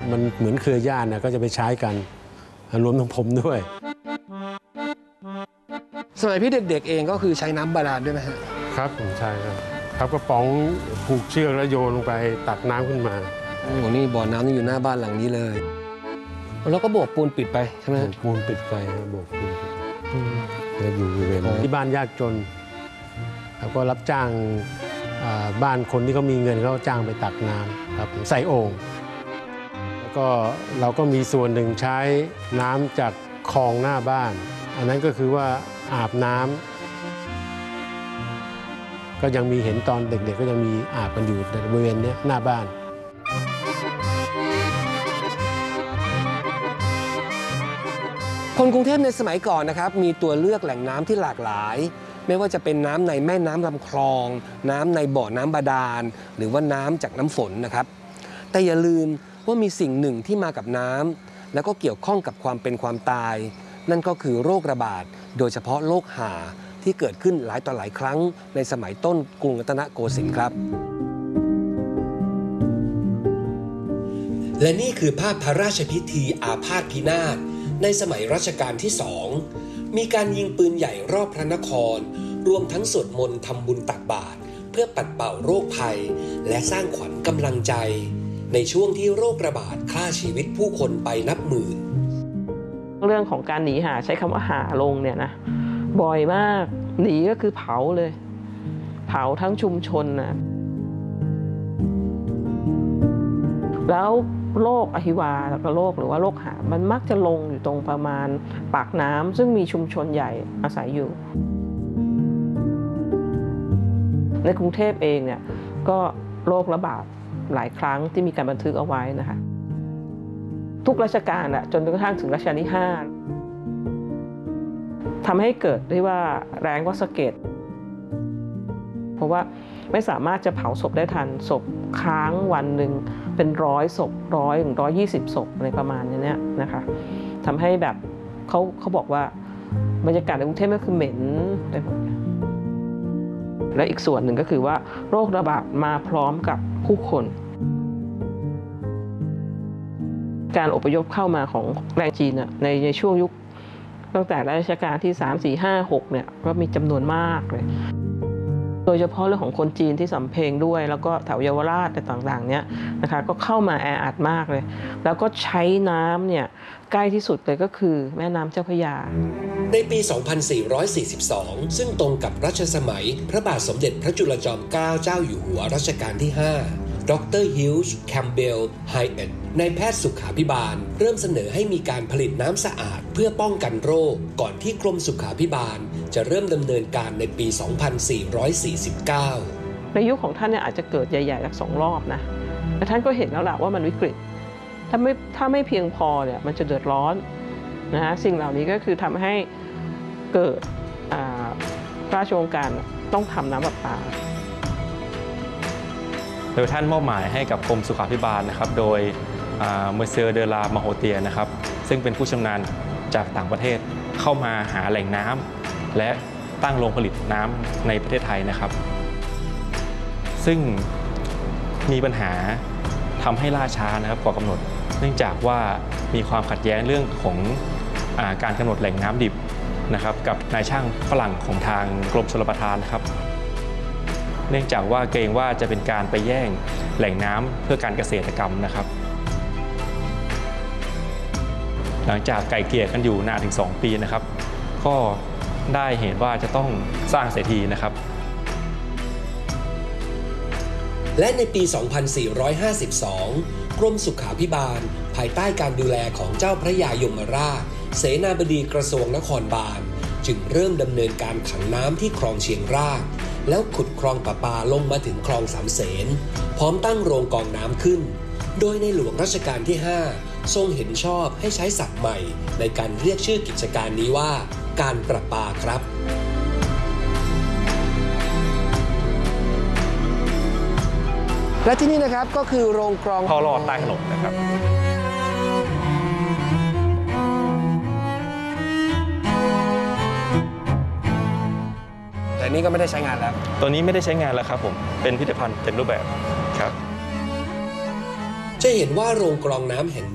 มันเหมือนเครือญาตินะก็จะไปใช้กันรวมทั้งผมด้วยสมัยพี่เด็กๆเองก็คือใช้น้ำบาดาลด้วยไหมฮะครับผมใช่ครับกระป๋องผูกเชือกแล้วโยนลงไปตักน้ำขึ้นมาโอ้โหนี่บ่อน้ำนี่อยู่หน้าบ้านหลังนี้เลยแล้วก็โบกปูนปิดไปใช่ไหมปูนปิดไปโบกปูนแล้วอยู่บริเวณที่บ้านยากจนแล้วก็รับจ้างบ้านคนที่เขามีเงินเขาจ้างไปตักน้ำครับใส่โอ่งแล้วก็เราก็มีส่วนหนึ่งใช้น้ำจากคลองหน้าบ้านอันนั้นก็คือว่าอาบน้ำก็ยังมีเห็นตอนเด็กๆก็ยังมีอาบกันอยู่ในบริเวณนี้หน้าบ้านคนกรุงเทพในสมัยก่อนนะครับมีตัวเลือกแหล่งน้ำที่หลากหลายไม่ว่าจะเป็นน้ำในแม่น้ำลำคลองน้ำในบ่อน้ำบาดาลหรือว่าน้ำจากน้ำฝนนะครับแต่อย่าลืมว่ามีสิ่งหนึ่งที่มากับน้ำแล้วก็เกี่ยวข้องกับความเป็นความตายนั่นก็คือโรคระบาดโดยเฉพาะโรคห่าที่เกิดขึ้นหลายต่อหลายครั้งในสมัยต้นกรุงรัตนโกสินทร์ครับและนี่คือภาพพระราชพิธีอาพาธพินาศในสมัยรัชกาลที่2มีการยิงปืนใหญ่รอบพระนครรวมทั้งสวดมนต์ทำบุญตักบาตรเพื่อปัดเป่าโรคภัยและสร้างขวัญกำลังใจในช่วงที่โรคระบาดฆ่าชีวิตผู้คนไปนับหมื่นเรื่องของการหนีห่าใช้คำว่าห่าลงเนี่ยนะบ่อยมากหนีก็คือเผาเลยเผาทั้งชุมชนนะแล้วโรคอหิวาแล้วก็โรคหรือว่าโรคห่ามันมักจะลงอยู่ตรงประมาณปากน้ำซึ่งมีชุมชนใหญ่อาศัยอยู่ในกรุงเทพเองเนี่ยก็โรคระบาดหลายครั้งที่มีการบันทึกเอาไว้นะคะทุกรัชกาลจนกระทั่งถึงรัชกาลที่5ทำให้เกิดได้ว่าแรงวัดสะเก็ดเพราะว่าไม่สามารถจะเผาศพได้ทันศพค้างวันหนึ่งเป็น100 ศพ100 ถึง 120 ศพอะไรประมาณนี้นะคะทำให้แบบเขาบอกว่าบรรยากาศในกรุงเทพก็คือเหม็นไปหมดและอีกส่วนหนึ่งก็คือว่าโรคระบาดมาพร้อมกับผู้คนการอพยพเข้ามาของแรงจีนในช่วงยุคตั้งแต่รัชกาลที่3 4 5 6เนี่ยก็มีจำนวนมากเลยโดยเฉพาะเรื่องของคนจีนที่สำเพ็งด้วยแล้วก็แถวเยาวราชต่างๆเนี่ยนะคะก็เข้ามาแออัดมากเลยแล้วก็ใช้น้ำเนี่ยใกล้ที่สุดเลยก็คือแม่น้ำเจ้าพระยาในปี 2442 ซึ่งตรงกับรัชสมัยพระบาทสมเด็จพระจุลจอมเกล้าเจ้าอยู่หัวรัชกาลที่ 5ดร. ฮิลส์แคมเบลไฮเอ็ดนายแพทย์สุขาภิบาลเริ่มเสนอให้มีการผลิตน้ำสะอาดเพื่อป้องกันโรคก่อนที่กรมสุขาภิบาลจะเริ่มดำเนินการในปี 2449 ในยุคของท่านเนี่ยอาจจะเกิดใหญ่ๆสัก2 รอบนะแต่ท่านก็เห็นแล้วล่ะว่ามันวิกฤตถ้าไม่เพียงพอเนี่ยมันจะเดือดร้อนนะฮะสิ่งเหล่านี้ก็คือทำให้เกิดพระราชโองการต้องทำน้ำประปาโดยท่านมอบหมายให้กับกรมสุขาภิบาลนะครับโดยเมอร์เซอร์เดลามาโฮเตียนะครับซึ่งเป็นผู้ชำนาญจากต่างประเทศเข้ามาหาแหล่งน้ำและตั้งโรงผลิตน้ำในประเทศไทยนะครับซึ่งมีปัญหาทำให้ล่าช้านะครับกว่ากำหนดเนื่องจากว่ามีความขัดแย้งเรื่องของการกำหนดแหล่งน้ำดิบนะครับกับนายช่างฝรั่งของทางกรมชลประทานนะครับเนื่องจากว่าเกรงว่าจะเป็นการไปแย่งแหล่งน้ำเพื่อการเกษตรกรรมนะครับหลังจากไกล่เกลี่ยกันอยู่นานถึง2 ปีนะครับก็ได้เห็นว่าจะต้องสร้างเสถีนะครับและในปี 2452 กรมสุขาภิบาลภายใต้การดูแลของเจ้าพระยายมราชเสนาบดีกระทรวงนครบาลจึงเริ่มดำเนินการขังน้ำที่คลองเชียงรากแล้วขุดคลองประปาลงมาถึงคลองสามเสนพร้อมตั้งโรงกรองน้ำขึ้นโดยในหลวงรัชกาลที่ 5 ทรงเห็นชอบให้ใช้ศัพท์ใหม่ในการเรียกชื่อกิจการนี้ว่าการประปาครับและที่นี่นะครับก็คือโรงกรองท่อลอดใต้ถนนนะครับแต่นี่ก็ไม่ได้ใช้งานแล้วตัวนี้ไม่ได้ใช้งานแล้วครับผมเป็นพิพิธภัณฑ์เต็มรูปแบบครับจะเห็นว่าโรงกรองน้ำแห่ง